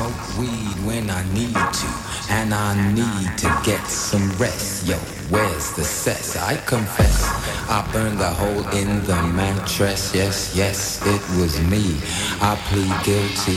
smoke weed when I need to, and I need to get some rest. Yo, where's the cess? I confess, I burned the hole in the mattress. Yes, yes, it was me. I plead guilty